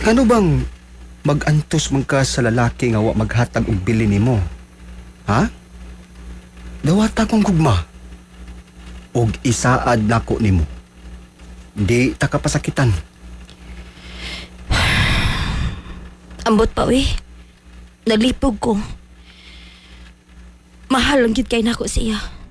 Ano bang magantos man ka sa lalaki nga wa maghatag og bili nimo? Ha? Dawata kong gugma. Og isaad nako nimo. Di ta kapasakitan. Ambot pa, uy. Nalipog ko. Mahal lang yun kay nako siya.